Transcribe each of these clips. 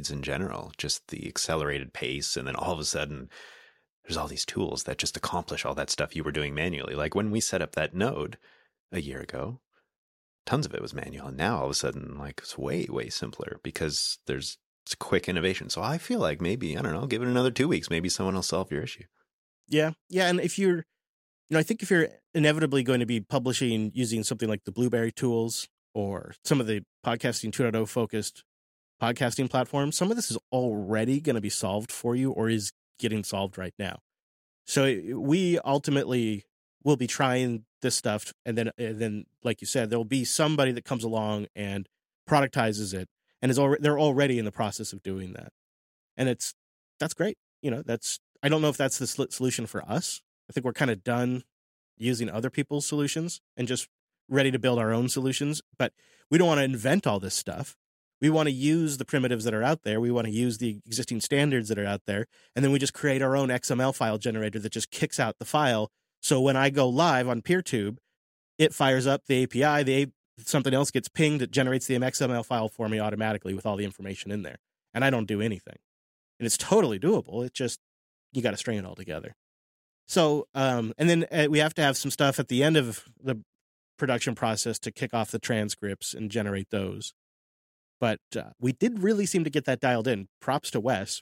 speeds in general, just the accelerated pace. And then all of a sudden, there's all these tools that just accomplish all that stuff you were doing manually. Like when we set up that node a year ago, tons of it was manual. And now all of a sudden, like it's way, way simpler because there's quick innovation. So I feel like maybe, I don't know, give it another 2 weeks. Maybe someone will solve your issue. Yeah. Yeah. And if you're, I think if you're inevitably going to be publishing using something like the Blueberry tools or some of the podcasting 2.0 focused podcasting platforms, some of this is already going to be solved for you or is getting solved right now. So we ultimately will be trying this stuff. And then, like you said, there'll be somebody that comes along and productizes it and they're already in the process of doing that. And that's great. I don't know if that's the solution for us. I think we're kind of done using other people's solutions and just ready to build our own solutions. But we don't want to invent all this stuff. We want to use the primitives that are out there. We want to use the existing standards that are out there. And then we just create our own XML file generator that just kicks out the file. So when I go live on PeerTube, it fires up the API. Something else gets pinged. It generates the XML file for me automatically with all the information in there. And I don't do anything. And it's totally doable. It's just, you got to string it all together. So, and then we have to have some stuff at the end of the production process to kick off the transcripts and generate those. But we did really seem to get that dialed in. Props to Wes.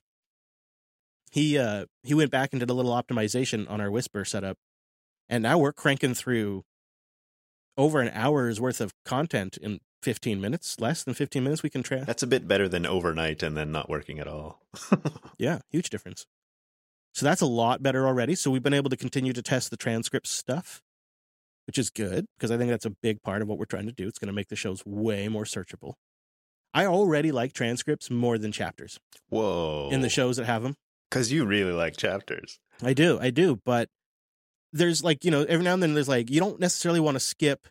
He went back and did a little optimization on our Whisper setup. And now we're cranking through over an hour's worth of content in 15 minutes, less than 15 minutes we can transcribe. That's a bit better than overnight and then not working at all. Yeah, huge difference. So that's a lot better already. So we've been able to continue to test the transcript stuff, which is good because I think that's a big part of what we're trying to do. It's going to make the shows way more searchable. I already like transcripts more than chapters. Whoa. In the shows that have them. Because you really like chapters. I do. But there's every now and then there's you don't necessarily want to skip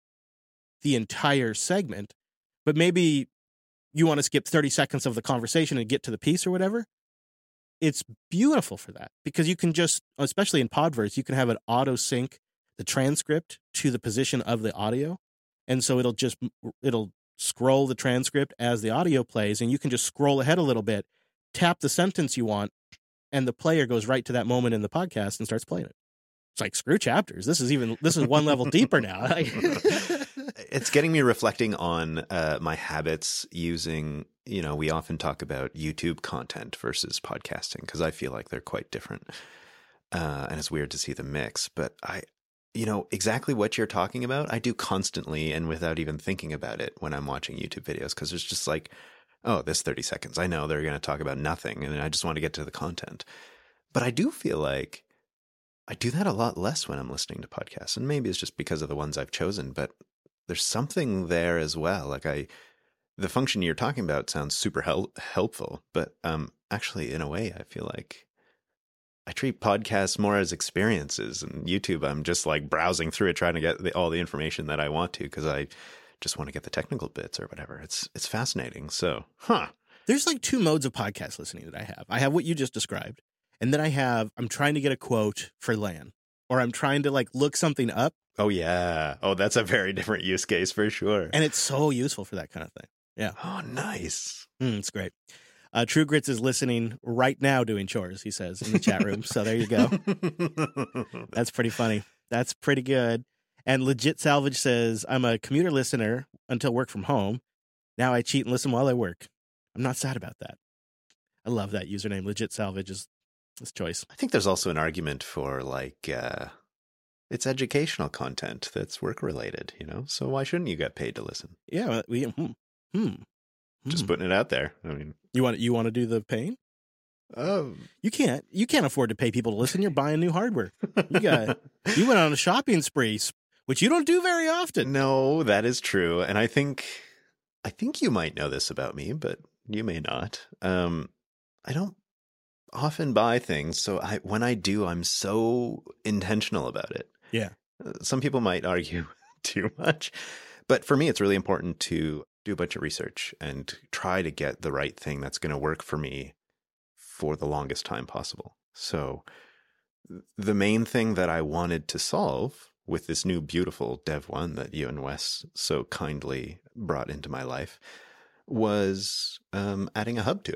the entire segment, but maybe you want to skip 30 seconds of the conversation and get to the piece or whatever. It's beautiful for that because you can just, especially in Podverse, you can have it auto sync the transcript to the position of the audio. And so it'll scroll the transcript as the audio plays, and you can just scroll ahead a little bit, tap the sentence you want, and the player goes right to that moment in the podcast and starts playing it. It's like, screw chapters. This is one level deeper now. It's getting me reflecting on my habits using, we often talk about YouTube content versus podcasting because I feel like they're quite different. And it's weird to see the mix, but exactly what you're talking about, I do constantly and without even thinking about it when I'm watching YouTube videos because it's just like, oh, this 30 seconds. I know they're going to talk about nothing and I just want to get to the content. But I do feel like I do that a lot less when I'm listening to podcasts. And maybe it's just because of the ones I've chosen, but there's something there as well. Like the function you're talking about sounds super helpful, but actually in a way, I feel like I treat podcasts more as experiences, and YouTube, I'm just like browsing through it, trying to get all the information that I want to, because I just want to get the technical bits or whatever. It's fascinating. So, There's two modes of podcast listening that I have. I have what you just described. And then I'm trying to get a quote for LAN, or I'm trying to look something up. Oh, yeah. Oh, that's a very different use case for sure. And it's so useful for that kind of thing. Yeah. Oh, nice. It's great. True Grits is listening right now doing chores, he says in the chat room. So there you go. That's pretty funny. That's pretty good. And Legit Salvage says, I'm a commuter listener until work from home. Now I cheat and listen while I work. I'm not sad about that. I love that username. Legit Salvage is his choice. I think there's also an argument for it's educational content that's work related, so why shouldn't you get paid to listen? Yeah. Just putting it out there. I mean, you want to do the paying? You can't afford to pay people to listen. You're buying new hardware. You went on a shopping spree, which you don't do very often. No, that is true. And I think you might know this about me, but you may not. I don't often buy things. So when I do, I'm so intentional about it. Yeah. Some people might argue too much, but for me, it's really important to do a bunch of research and try to get the right thing that's going to work for me for the longest time possible. So the main thing that I wanted to solve with this new beautiful Dev 1 that you and Wes so kindly brought into my life was adding a hub to